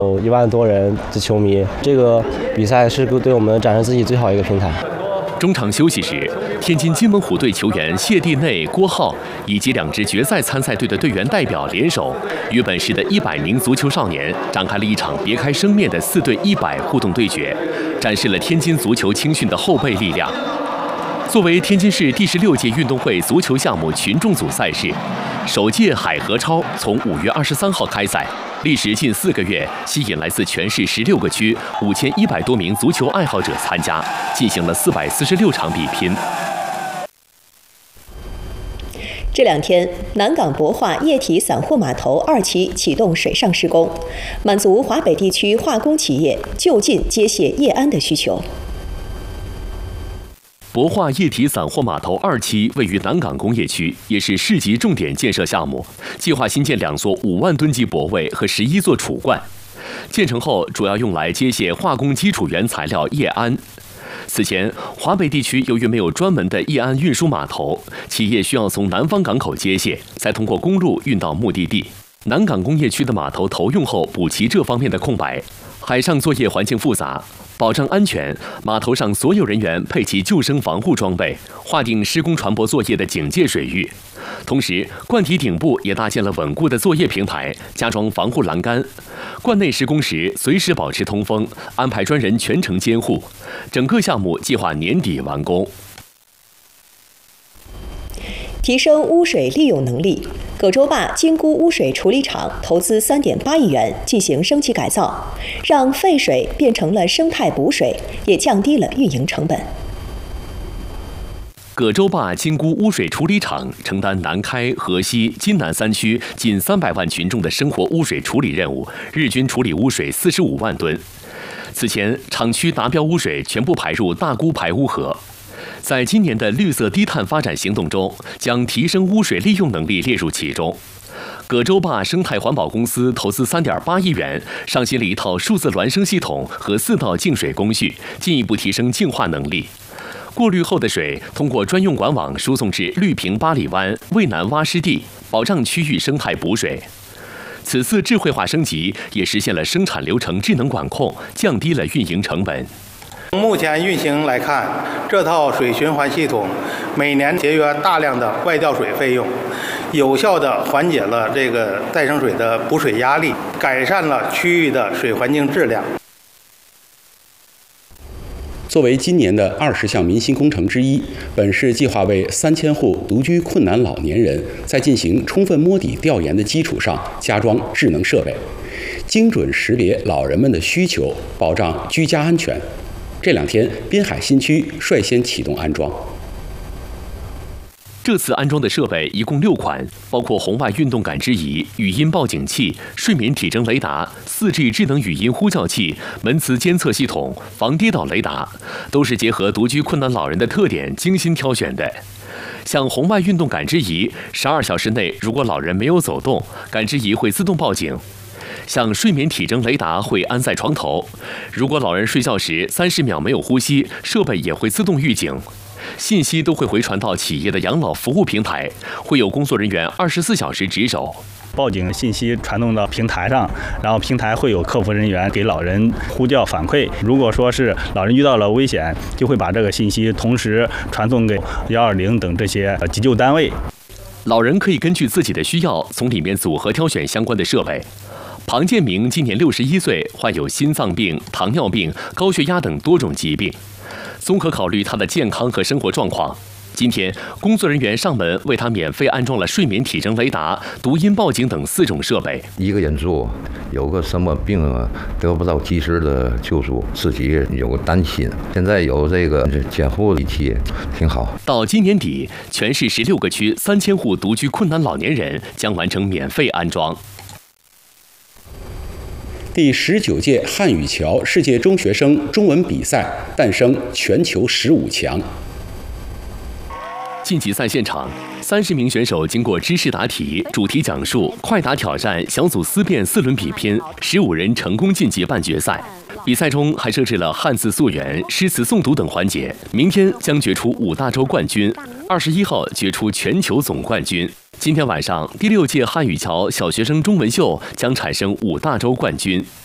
有1万多人的球迷，这个比赛是对我们展示自己最好一个平台。 中场休息时，天津津门虎队球员谢地内、郭浩以及2支决赛参赛队的队员代表联手，与本市的100名足球少年展开了一场别开生面的4对100互动对决，展示了天津足球青训的后备力量。作为天津市第16届运动会足球项目群众组赛事，首届海河超从5月23号开赛，历时近4个月，吸引来自全市16个区5100多名足球爱好者参加，进行了446场比拼。 这2天，南港博化液体散货码头2期启动水上施工，满足华北地区化工企业就近接卸液氨的需求。 博化液体散货码头2期位于南港工业区，也是市级重点建设项目，计划新建2座5万吨级泊位和11座储罐。建成后，主要用来接卸化工基础原材料液氨。此前，华北地区由于没有专门的液氨运输码头，企业需要从南方港口接卸，再通过公路运到目的地。南港工业区的码头投用后，补齐这方面的空白。海上作业环境复杂，保障安全，码头上所有人员配齐救生防护装备，划定施工船舶作业的警戒水域。同时，罐体顶部也搭建了稳固的作业平台，加装防护栏杆。罐内施工时随时保持通风，安排专人全程监护。整个项目计划年底完工。 提升污水利用能力，葛洲坝金沽污水处理厂投资3.8亿元进行升级改造，让废水变成了生态补水，也降低了运营成本。 葛洲坝金沽污水处理厂承担南开、河西、津南3区近300万群众的生活污水处理任务，日均处理污水45万吨。此前，厂区达标污水全部排入大沽排污河。在今年的绿色低碳发展行动中，将提升污水利用能力列入其中。葛洲坝生态环保公司投资3.8亿元，上新了一套数字孪生系统和4道净水工序，进一步提升净化能力。过滤后的水通过专用管网输送至绿平八里湾、渭南洼湿地，保障区域生态补水。此次智慧化升级也实现了生产流程智能管控，降低了运营成本。 目前运行来看，这套水循环系统每年节约大量的外调水费用，有效地缓解了这个再生水的补水压力，改善了区域的水环境质量。 作为今年的20项民心工程之一，本市计划为3000户独居困难老年人，在进行充分摸底调研的基础上，加装智能设备，精准识别老人们的需求，保障居家安全。这2天，滨海新区率先启动安装。 这次安装的设备一共6款，包括红外运动感知仪、语音报警器、睡眠体征雷达、4G 智能语音呼叫器、门磁监测系统、防跌倒雷达，都是结合独居困难老人的特点精心挑选的。像红外运动感知仪，12小时内如果老人没有走动，感知仪会自动报警。像睡眠体征雷达会安在床头，如果老人睡觉时30秒没有呼吸，设备也会自动预警。信息都会回传到企业的养老服务平台，会有工作人员24小时值守。 报警信息传动到平台上，然后平台会有客服人员给老人呼叫反馈。如果说是老人遇到了危险，就会把这个信息同时传送给120等这些急救单位。 老人可以根据自己的需要，从里面组合挑选相关的设备。庞建明今年61岁，患有心脏病、糖尿病、高血压等多种疾病。综合考虑他的健康和生活状况，今天工作人员上门为他免费安装了睡眠体征雷达、读音报警等4种设备。 一个人住，有个什么病得不到及时的救助，自己有个担心。现在有这个监护仪器，挺好。 到今年底，全市16个区3000户独居困难老年人将完成免费安装。 第19届汉语桥世界中学生中文比赛诞生全球15强。 晋级赛现场，30名选手经过知识答题、主题讲述、快答挑战、小组思辨4轮比拼，15人成功晋级半决赛。比赛中还设置了汉字溯源、诗词诵读等环节。明天将决出5大洲冠军，21号决出全球总冠军。今天晚上，第6届汉语桥小学生中文秀将产生5大洲冠军。